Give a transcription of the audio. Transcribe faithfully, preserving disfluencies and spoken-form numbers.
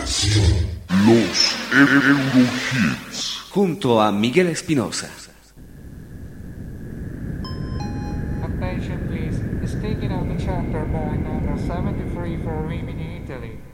Los Eurohits. Junto a Miguel Espinosa. Attention please, is taken out the chapter by number seventy-three for Rimini, Italy.